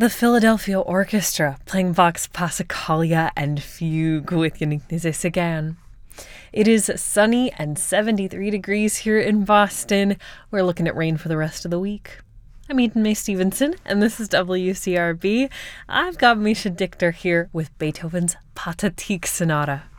The Philadelphia Orchestra playing Vox Passacaglia and Fugue with Yannick Sagan. It is sunny and 73 degrees here in Boston. We're looking at rain for the rest of the week. I'm Eden May Stevenson, and this is WCRB. I've got Misha Dichter here with Beethoven's Pathetique Sonata.